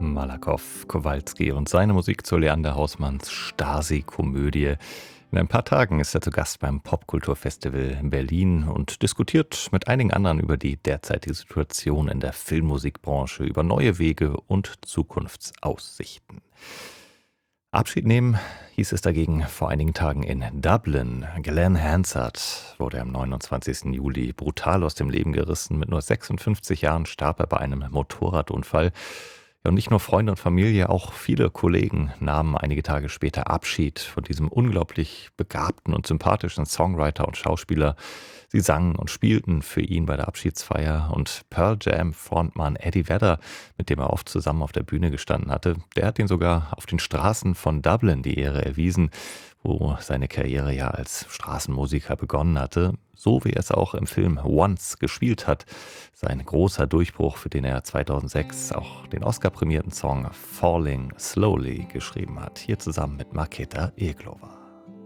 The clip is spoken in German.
Malakoff, Kowalski und seine Musik zu Leander Hausmanns Stasi-Komödie. In ein paar Tagen ist er zu Gast beim Popkulturfestival in Berlin und diskutiert mit einigen anderen über die derzeitige Situation in der Filmmusikbranche, über neue Wege und Zukunftsaussichten. Abschied nehmen hieß es dagegen vor einigen Tagen in Dublin. Glenn Hansard wurde am 29. Juli brutal aus dem Leben gerissen. Mit nur 56 Jahren starb er bei einem Motorradunfall. Ja, und nicht nur Freunde und Familie, auch viele Kollegen nahmen einige Tage später Abschied von diesem unglaublich begabten und sympathischen Songwriter und Schauspieler. Sie sangen und spielten für ihn bei der Abschiedsfeier, und Pearl Jam Frontmann Eddie Vedder, mit dem er oft zusammen auf der Bühne gestanden hatte, der hat ihn sogar auf den Straßen von Dublin die Ehre erwiesen, wo seine Karriere ja als Straßenmusiker begonnen hatte, so wie er es auch im Film Once gespielt hat. Sein großer Durchbruch, für den er 2006 auch den Oscar-prämierten Song Falling Slowly geschrieben hat, hier zusammen mit Markéta Irglová.